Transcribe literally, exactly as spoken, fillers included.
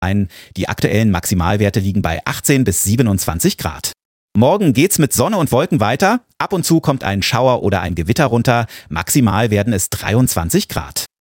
ein. Die aktuellen Maximalwerte liegen bei achtzehn bis siebenundzwanzig Grad. Morgen geht's mit Sonne und Wolken weiter. Ab und zu kommt ein Schauer oder ein Gewitter runter. Maximal werden es dreiundzwanzig Grad.